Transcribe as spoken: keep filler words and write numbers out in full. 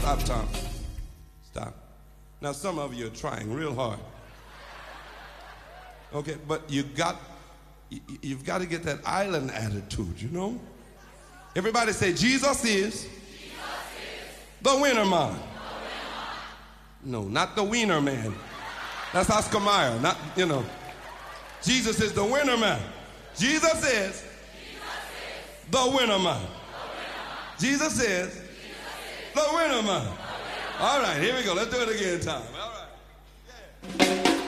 Stop, Tom. Stop. Now, some of you are trying real hard. Okay, but you got, you've got to get that island attitude, you know? Everybody say, Jesus is, Jesus is the winner man. No, not the wiener man. That's Oscar Mayer, not, you know. Jesus is the winner man. Jesus is, Jesus is the winner man. Jesus is the winner man. All right, here we go. Let's do it again, Tom.